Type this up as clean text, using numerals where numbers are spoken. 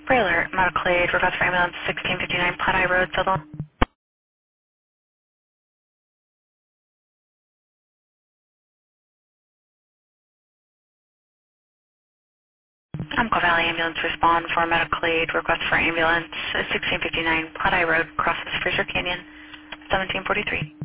Alert, medical aid, request for ambulance 1659 Platte Eye Road, Philadelphia. Umpqua Valley Ambulance respond for medical aid, request for ambulance 1659 Platte Eye Road, crosses Fraser Canyon, 1743.